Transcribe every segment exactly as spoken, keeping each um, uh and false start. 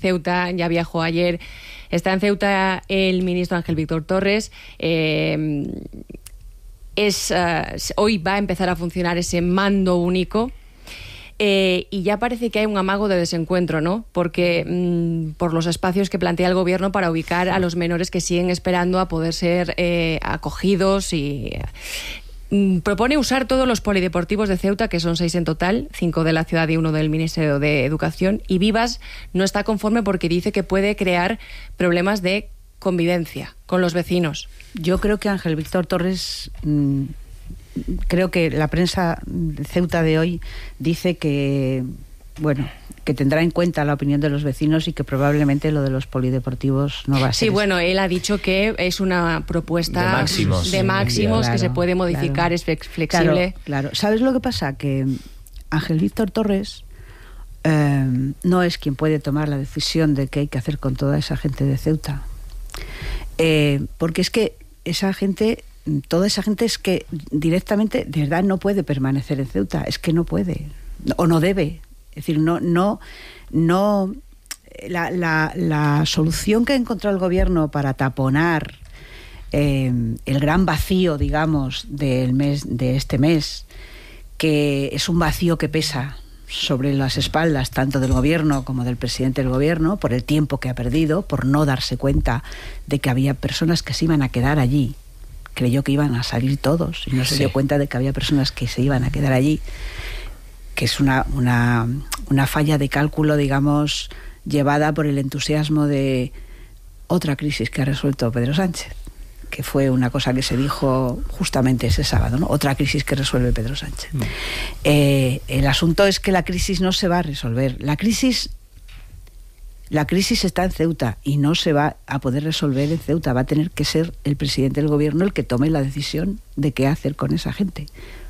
Ceuta, ya viajó ayer. Está en Ceuta el ministro Ángel Víctor Torres. Eh, es, uh, hoy va a empezar a funcionar ese mando único. Eh, y ya parece que hay un amago de desencuentro, ¿no? Porque mmm, por los espacios que plantea el gobierno para ubicar a los menores que siguen esperando a poder ser eh, acogidos y... Mmm, propone usar todos los polideportivos de Ceuta, que son seis en total, cinco de la ciudad y uno del Ministerio de Educación, y Vivas no está conforme porque dice que puede crear problemas de convivencia con los vecinos. Yo creo que Ángel Víctor Torres... Mmm... Creo que la prensa de Ceuta de hoy dice que, bueno, que tendrá en cuenta la opinión de los vecinos y que probablemente lo de los polideportivos no va a ser. Sí, bueno, él ha dicho que es una propuesta de máximos, de máximos claro, que se puede modificar, claro, es flexible. Claro, claro. ¿Sabes lo que pasa? Que Ángel Víctor Torres eh, no es quien puede tomar la decisión de qué hay que hacer con toda esa gente de Ceuta. Eh, porque es que esa gente... Toda esa gente es que directamente, de verdad, no puede permanecer en Ceuta, es que no puede, o no debe. Es decir, no, no, no. La, la, la solución que ha encontrado el gobierno para taponar eh, el gran vacío, digamos, del mes, de este mes, que es un vacío que pesa sobre las espaldas tanto del gobierno como del presidente del gobierno, por el tiempo que ha perdido, por no darse cuenta de que había personas que se iban a quedar allí. Creyó que iban a salir todos y no se sí. dio cuenta de que había personas que se iban a quedar allí, que es una, una, una falla de cálculo, digamos, llevada por el entusiasmo de otra crisis que ha resuelto Pedro Sánchez, que fue una cosa que se dijo justamente ese sábado, ¿no? Otra crisis que resuelve Pedro Sánchez. Mm. Eh, el asunto es que la crisis no se va a resolver. La crisis... La crisis está en Ceuta y no se va a poder resolver en Ceuta. Va a tener que ser el presidente del gobierno el que tome la decisión de qué hacer con esa gente.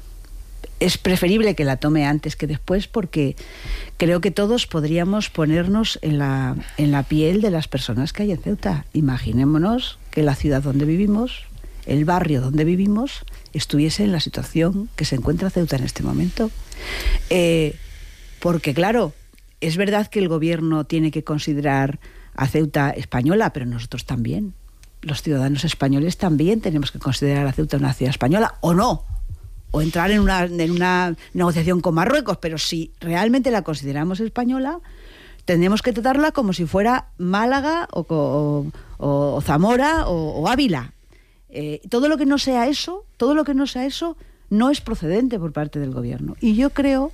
Es preferible que la tome antes que después porque creo que todos podríamos ponernos en la, en la piel de las personas que hay en Ceuta. Imaginémonos que la ciudad donde vivimos, el barrio donde vivimos, estuviese en la situación que se encuentra Ceuta en este momento. Eh, porque claro... Es verdad que el gobierno tiene que considerar a Ceuta española, pero nosotros también. Los ciudadanos españoles también tenemos que considerar a Ceuta una ciudad española, o no, o entrar en una, en una negociación con Marruecos, pero si realmente la consideramos española, tendremos que tratarla como si fuera Málaga o, o, o Zamora o, o Ávila. Eh, todo lo que no sea eso, todo lo que no sea eso, no es procedente por parte del gobierno. Y yo creo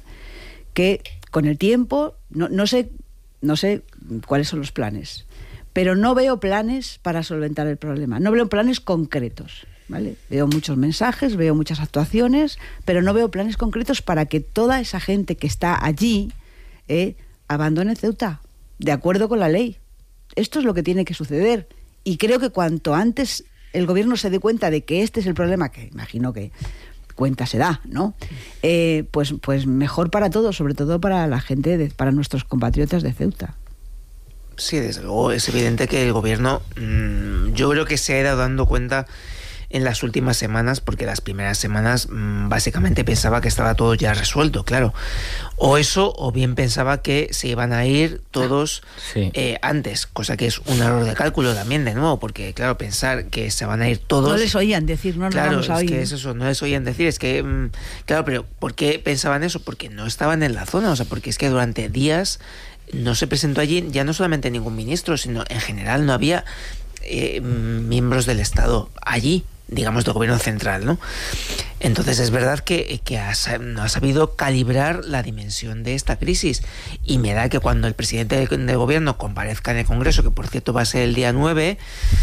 que con el tiempo, no, no sé, no sé cuáles son los planes, pero no veo planes para solventar el problema, no veo planes concretos, ¿vale? Veo muchos mensajes, veo muchas actuaciones, pero no veo planes concretos para que toda esa gente que está allí eh, abandone Ceuta, de acuerdo con la ley. Esto es lo que tiene que suceder, y creo que cuanto antes el gobierno se dé cuenta de que este es el problema, que imagino que cuenta se da, ¿no? Eh, pues, pues mejor para todos, sobre todo para la gente, de, para nuestros compatriotas de Ceuta. Sí, desde luego es evidente que el gobierno, mmm, yo creo que se ha ido dando cuenta en las últimas semanas, porque las primeras semanas mmm, básicamente pensaba que estaba todo ya resuelto, claro. O eso, o bien pensaba que se iban a ir todos sí. eh, antes, cosa que es un error de cálculo también, de nuevo, porque claro, pensar que se van a ir todos... No les oían decir, no nos claro, vamos a oír. Claro, es que es eso, no les oían decir, es que, mmm, claro, pero ¿por qué pensaban eso? Porque no estaban en la zona, o sea, porque es que durante días no se presentó allí ya no solamente ningún ministro, sino en general no había eh, miembros del Estado allí, digamos, del gobierno central, ¿no? Entonces es verdad que, que ha, no ha sabido calibrar la dimensión de esta crisis, y me da que cuando el presidente del, del gobierno comparezca en el Congreso, que por cierto va a ser el día nueve,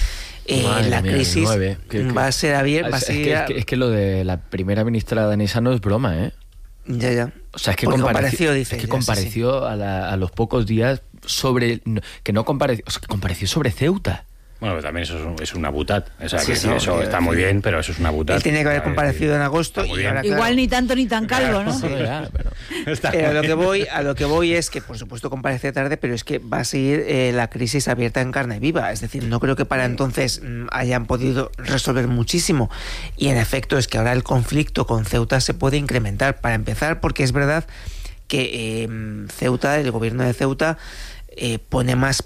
eh, la mía, crisis nueve. Que, que, va a ser abierta. Es, es, que, es, que, es que lo de la primera ministra danesa no es broma, ¿eh? Ya, ya. O sea, es que Porque compareció, compareció, dice, es que ya, compareció sí, sí. A, la, a los pocos días sobre... Que no compareció, o sea, que compareció sobre Ceuta. Bueno, pero también eso es, un, es una butad. O sea, sí, que sí, eso sí, está sí. muy bien, pero eso es una butad. Él tiene que haber comparecido en agosto y ahora, igual claro, ni tanto ni tan calvo, ¿no? Sí. Ya, pero... Eh, a lo que voy, a lo que voy es que, por supuesto, comparece tarde, pero es que va a seguir eh, la crisis abierta en carne viva. Es decir, no creo que para entonces mmm, hayan podido resolver muchísimo. Y en efecto es que ahora el conflicto con Ceuta se puede incrementar. Para empezar, porque es verdad que eh, Ceuta, el gobierno de Ceuta, eh, pone más